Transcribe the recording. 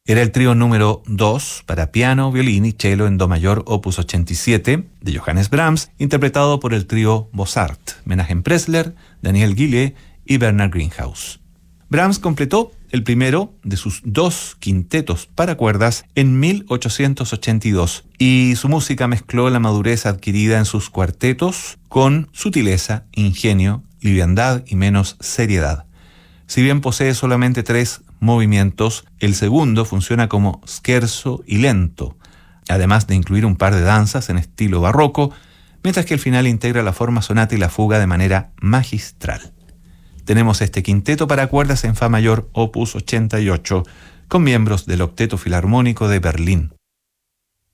Era el trío número 2 para piano, violín y cello en do mayor opus 87 de Johannes Brahms, interpretado por el trío Bossart, Menachem Pressler, Daniel Gillet y Bernard Greenhouse. Brahms completó el primero de sus 2 quintetos para cuerdas en 1882 y su música mezcló la madurez adquirida en sus cuartetos con sutileza, ingenio, liviandad y menos seriedad. Si bien posee solamente 3 movimientos, el segundo funciona como scherzo y lento, además de incluir un par de danzas en estilo barroco, mientras que el final integra la forma sonata y la fuga de manera magistral. Tenemos este quinteto para cuerdas en fa mayor opus 88, con miembros del Octeto Filarmónico de Berlín.